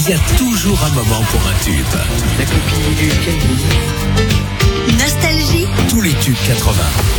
Il y a toujours un moment pour un tube. La copine du Kenny. Nostalgie. Tous les tubes 80.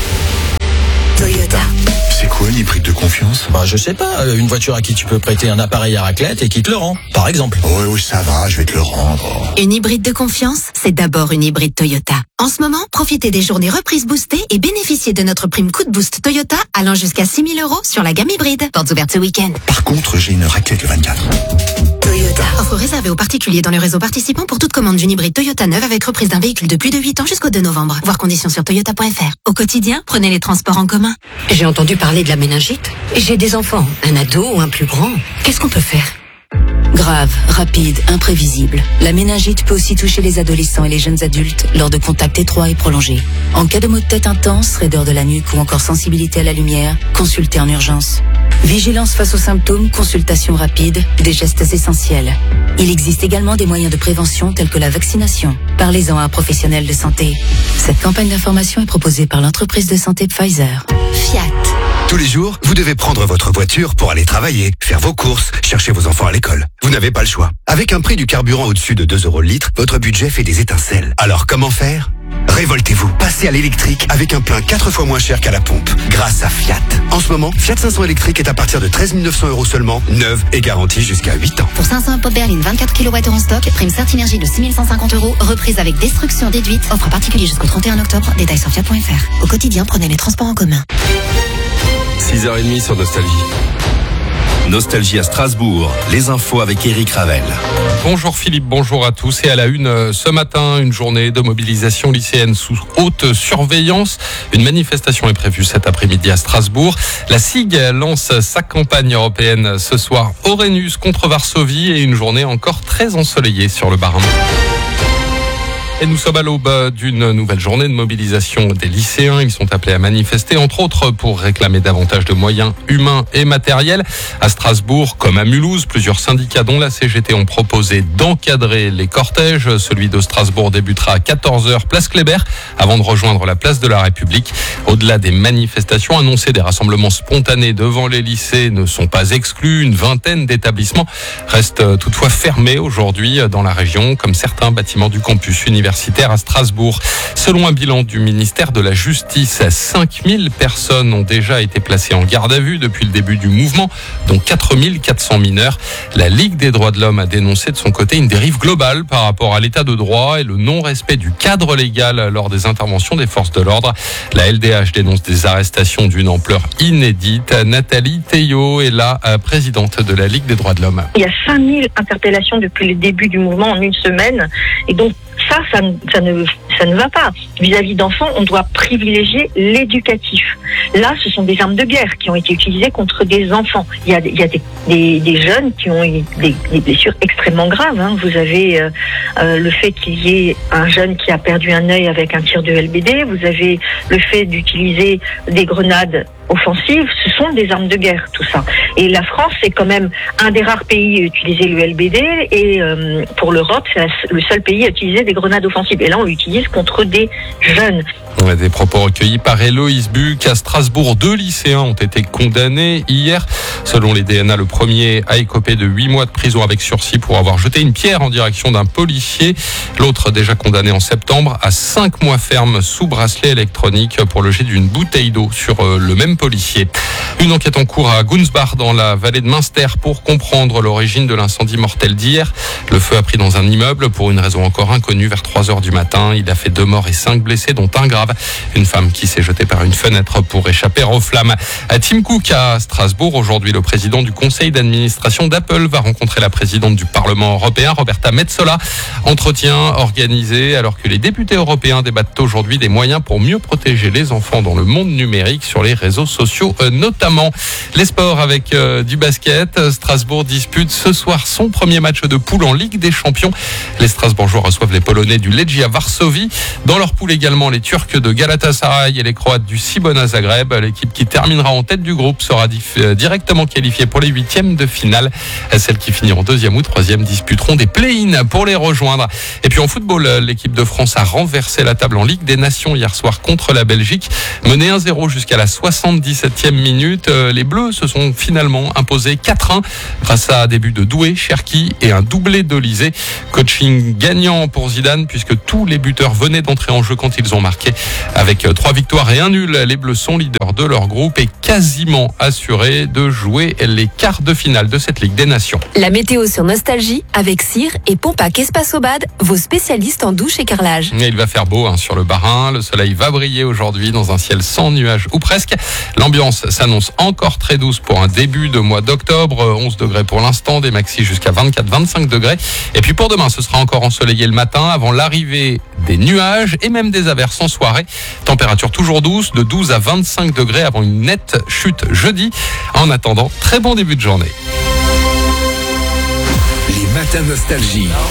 Toyota. C'est quoi une hybride de confiance? Je sais pas, une voiture à qui tu peux prêter un appareil à raclette et qui te le rend, par exemple. Oui, ça va, je vais te le rendre. Une hybride de confiance, c'est d'abord une hybride Toyota. En ce moment, profitez des journées reprises boostées et bénéficiez de notre prime coup de boost Toyota allant jusqu'à 6 000 € sur la gamme hybride. Portes ouvertes ce week-end. Par contre, j'ai une raclette le 24. Toyota. Offre réservée aux particuliers dans le réseau participant pour toute commande d'une hybride Toyota neuve avec reprise d'un véhicule de plus de 8 ans jusqu'au 2 novembre. Voir conditions sur toyota.fr. Au quotidien, prenez les transports en commun. J'ai entendu parler de la méningite. J'ai des enfants, un ado ou un plus grand. Qu'est-ce qu'on peut faire? Grave, rapide, imprévisible. La méningite peut aussi toucher les adolescents et les jeunes adultes lors de contacts étroits et prolongés. En cas de maux de tête intense, raideur de la nuque ou encore sensibilité à la lumière, consultez en urgence. Vigilance face aux symptômes, consultation rapide, des gestes essentiels. Il existe également des moyens de prévention tels que la vaccination. Parlez-en à un professionnel de santé. Cette campagne d'information est proposée par l'entreprise de santé Pfizer. Fiat. Tous les jours, vous devez prendre votre voiture pour aller travailler, faire vos courses, chercher vos enfants à l'école. Vous n'avez pas le choix. Avec un prix du carburant au-dessus de 2 € le litre, votre budget fait des étincelles. Alors comment faire ? Révoltez-vous, passez à l'électrique avec un plein 4 fois moins cher qu'à la pompe, grâce à Fiat. En ce moment, Fiat 500 électrique est à partir de 13 900 € seulement, neuve et garantie jusqu'à 8 ans. Pour 500 pop berline 24 kWh en stock, prime Certinergie de 6 150 €, reprise avec destruction déduite, offre particulier jusqu'au 31 octobre, détails sur fiat.fr. Au quotidien, prenez les transports en commun. 6h30 sur Nostalgie. Nostalgie à Strasbourg, les infos avec Eric Ravel. Bonjour Philippe, bonjour à tous. Et à la une, ce matin, une journée de mobilisation lycéenne sous haute surveillance. Une manifestation est prévue cet après-midi à Strasbourg. La SIG lance sa campagne européenne ce soir. Orénus contre Varsovie et une journée encore très ensoleillée sur le Bas-Rhin. Et nous sommes à l'aube d'une nouvelle journée de mobilisation des lycéens. Ils sont appelés à manifester, entre autres, pour réclamer davantage de moyens humains et matériels. À Strasbourg, comme à Mulhouse, plusieurs syndicats, dont la CGT, ont proposé d'encadrer les cortèges. Celui de Strasbourg débutera à 14h, place Kléber, avant de rejoindre la place de la République. Au-delà des manifestations annoncées, des rassemblements spontanés devant les lycées ne sont pas exclus. Une vingtaine d'établissements restent toutefois fermés aujourd'hui dans la région, comme certains bâtiments du campus universitaire à Strasbourg. Selon un bilan du ministère de la Justice, 5000 personnes ont déjà été placées en garde à vue depuis le début du mouvement, dont 4400 mineurs. La Ligue des droits de l'homme a dénoncé de son côté une dérive globale par rapport à l'état de droit et le non-respect du cadre légal lors des interventions des forces de l'ordre. La LDH dénonce des arrestations d'une ampleur inédite. Nathalie Théot est la présidente de la Ligue des droits de l'homme. Il y a 5000 interpellations depuis le début du mouvement en une semaine. Et donc, ça ne va pas. Vis-à-vis d'enfants, on doit privilégier l'éducatif. Là, ce sont des armes de guerre qui ont été utilisées contre des enfants. Il y a des jeunes qui ont eu des blessures extrêmement graves. Vous avez le fait qu'il y ait un jeune qui a perdu un œil avec un tir de LBD. Vous avez le fait d'utiliser des grenades offensives. Ce sont des armes de guerre, tout ça. Et la France, c'est quand même un des rares pays à utiliser le LBD. Et pour l'Europe, c'est le seul pays à utiliser des grenades offensives. Et là, on l'utilise contre des jeunes. Des propos recueillis par Héloïse Buc. À Strasbourg, 2 lycéens ont été condamnés hier. Selon les DNA, le premier a écopé de 8 mois de prison avec sursis pour avoir jeté une pierre en direction d'un policier. L'autre, déjà condamné en septembre, à 5 mois ferme sous bracelet électronique pour le jet d'une bouteille d'eau sur le même policier. Une enquête en cours à Gunsbach dans la vallée de Münster pour comprendre l'origine de l'incendie mortel d'hier. Le feu a pris dans un immeuble pour une raison encore inconnue vers 3h du matin. Il a fait 2 morts et 5 blessés, dont un grave. Une femme qui s'est jetée par une fenêtre pour échapper aux flammes. À Tim Cook à Strasbourg, aujourd'hui, le président du conseil d'administration d'Apple va rencontrer la présidente du Parlement européen, Roberta Metsola. Entretien organisé alors que les députés européens débattent aujourd'hui des moyens pour mieux protéger les enfants dans le monde numérique sur les réseaux sociaux notamment. Les sports avec du basket. Strasbourg dispute ce soir son premier match de poule en Ligue des Champions. Les Strasbourgeois reçoivent les Polonais du Legia Varsovie. samedi. Dans leur poule également, les Turcs de Galatasaray et les Croates du Cibona Zagreb. L'équipe qui terminera en tête du groupe sera directement qualifiée pour les huitièmes de finale. Celles qui finiront deuxième ou troisième disputeront des play-in pour les rejoindre. Et puis en football, l'équipe de France a renversé la table en Ligue des Nations hier soir contre la Belgique. Menée 1-0 jusqu'à la 77e minute, les Bleus se sont finalement imposés 4-1 grâce à des buts de Doué, Cherki et un doublé d'Olysée. Coaching gagnant pour Zidane puisque tous les buteurs venaient d'entrer en jeu quand ils ont marqué. Avec 3 victoires et 1 nul, les Bleus sont leaders de leur groupe et quasiment assurés de jouer les quarts de finale de cette Ligue des Nations. La météo sur Nostalgie avec Cire et Pompac Espasobad, vos spécialistes en douche et carrelage. Et il va faire beau sur le Bas-Rhin, le soleil va briller aujourd'hui dans un ciel sans nuages ou presque. L'ambiance s'annonce encore très douce pour un début de mois d'octobre, 11 degrés pour l'instant, des maxis jusqu'à 24-25 degrés. Et puis pour demain, ce sera encore ensoleillé le matin avant l'arrivée des nuages et même des averses en soirée. Température toujours douce, de 12 à 25 degrés avant une nette chute jeudi. En attendant, très bon début de journée. Les matins Nostalgie.